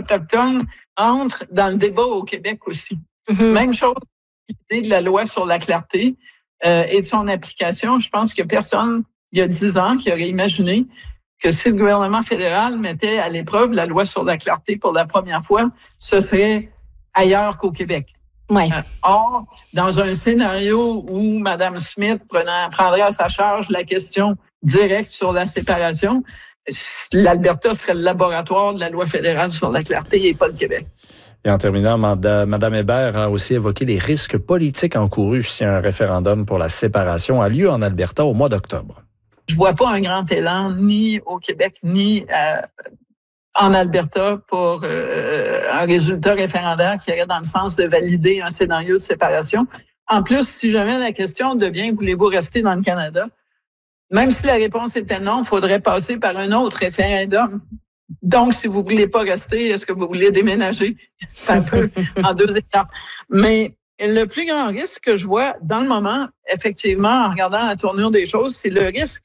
autochtones entre dans le débat au Québec aussi. Mm-hmm. Même chose, l'idée de la loi sur la clarté et de son application. Je pense que personne, il y a 10 ans, qui aurait imaginé que si le gouvernement fédéral mettait à l'épreuve la loi sur la clarté pour la première fois, ce serait ailleurs qu'au Québec. Ouais. Or, dans un scénario où Mme Smith prendrait à sa charge la question directe sur la séparation, l'Alberta serait le laboratoire de la loi fédérale sur la clarté et pas le Québec. Et en terminant, Mme Hébert a aussi évoqué les risques politiques encourus si un référendum pour la séparation a lieu en Alberta au mois d'octobre. Je vois pas un grand élan ni au Québec ni en Alberta pour un résultat référendaire qui irait dans le sens de valider un scénario de séparation. En plus, si jamais la question devient « voulez-vous rester dans le Canada », même si la réponse était non, il faudrait passer par un autre référendum. Donc, si vous voulez pas rester, est-ce que vous voulez déménager? C'est un peu en 2 étapes. Mais le plus grand risque que je vois dans le moment, effectivement, en regardant la tournure des choses, c'est le risque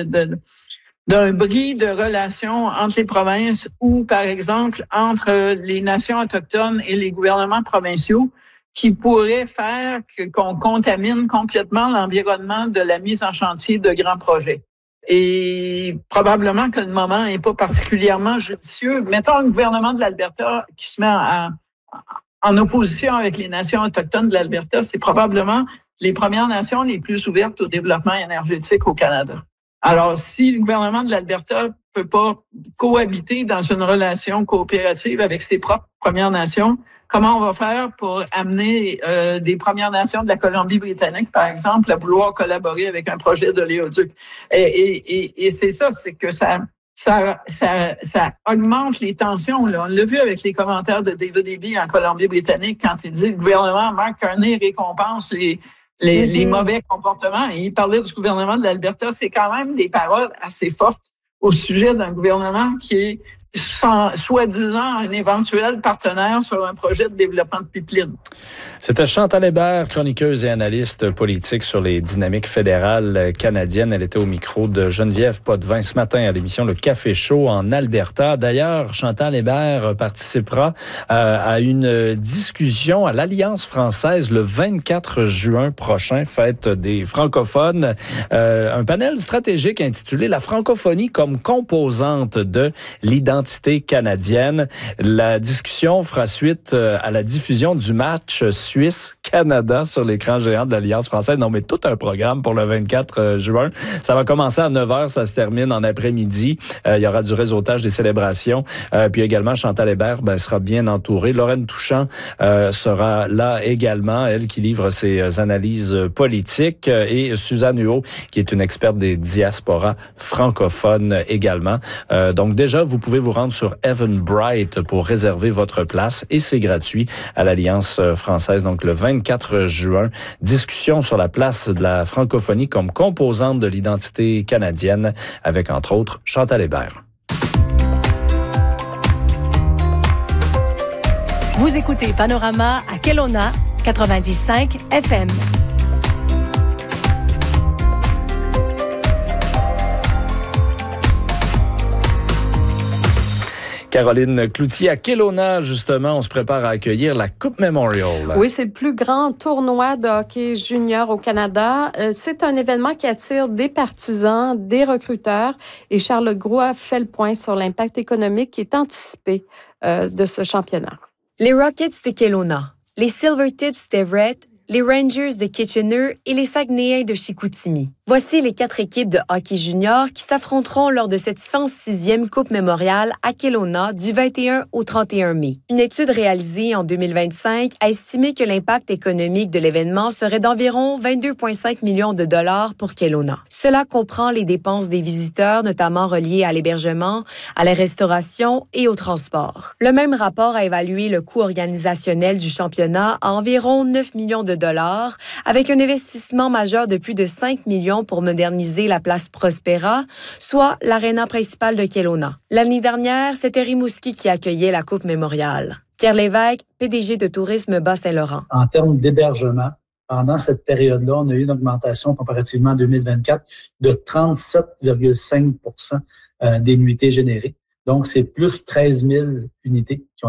d'un bris de relations entre les provinces ou, par exemple, entre les nations autochtones et les gouvernements provinciaux qui pourrait faire qu'on contamine complètement l'environnement de la mise en chantier de grands projets. Et probablement que le moment n'est pas particulièrement judicieux. Mettons le gouvernement de l'Alberta qui se met en opposition avec les nations autochtones de l'Alberta, c'est probablement les Premières Nations les plus ouvertes au développement énergétique au Canada. Alors, si le gouvernement de l'Alberta peut pas cohabiter dans une relation coopérative avec ses propres Premières Nations, comment on va faire pour amener des Premières Nations de la Colombie-Britannique, par exemple, à vouloir collaborer avec un projet d'oléoduc? Et c'est ça, c'est que ça augmente les tensions. Là. On l'a vu avec les commentaires de David Eby en Colombie-Britannique quand il dit que le gouvernement Mark Carney récompense les mauvais comportements. Et il parlait du gouvernement de l'Alberta. C'est quand même des paroles assez fortes au sujet d'un gouvernement qui est soi-disant un éventuel partenaire sur un projet de développement de pipeline. C'était Chantal Hébert, chroniqueuse et analyste politique sur les dynamiques fédérales canadiennes. Elle était au micro de Geneviève Potvin ce matin à l'émission Le Café Chaud en Alberta. D'ailleurs, Chantal Hébert participera à une discussion à l'Alliance française le 24 juin prochain, fête des francophones. Un panel stratégique intitulé « La francophonie comme composante de l'identité canadienne ». La discussion fera suite à la diffusion du match Suisse-Canada sur l'écran géant de l'Alliance française. Non, mais tout un programme pour le 24 juin. Ça va commencer à 9h, ça se termine en après-midi. Il y aura du réseautage des célébrations. Puis également, Chantal Hébert sera bien entourée. Lorraine Touchant sera là également, elle qui livre ses analyses politiques. Et Suzanne Huot, qui est une experte des diasporas francophones également. Donc déjà, vous pouvez vous rendre sur Eventbrite pour réserver votre place et c'est gratuit à l'Alliance française. Donc le 24 juin, discussion sur la place de la francophonie comme composante de l'identité canadienne avec entre autres Chantal Hébert. Vous écoutez Panorama à Kelowna 90.5 FM. Caroline Cloutier, à Kelowna, justement, on se prépare à accueillir la Coupe Memorial. Oui, c'est le plus grand tournoi de hockey junior au Canada. C'est un événement qui attire des partisans, des recruteurs. Et Charlotte Groux fait le point sur l'impact économique qui est anticipé de ce championnat. Les Rockets de Kelowna, les Silvertips d'Everett, les Rangers de Kitchener et les Saguenayens de Chicoutimi. Voici les 4 équipes de hockey junior qui s'affronteront lors de cette 106e Coupe Memorial à Kelowna du 21 au 31 mai. Une étude réalisée en 2025 a estimé que l'impact économique de l'événement serait d'environ 22,5 millions de dollars pour Kelowna. Cela comprend les dépenses des visiteurs, notamment reliées à l'hébergement, à la restauration et au transport. Le même rapport a évalué le coût organisationnel du championnat à environ 9 millions de dollars, avec un investissement majeur de plus de 5 millions pour moderniser la place Prospera, soit l'aréna principale de Kelowna. L'année dernière, c'était Rimouski qui accueillait la Coupe Memorial. Pierre Lévesque, PDG de Tourisme Bas-Saint-Laurent. En termes d'hébergement, pendant cette période-là, on a eu une augmentation comparativement à 2024 de 37,5 % des nuitées générées. Donc, c'est plus 13 000 unités qui ont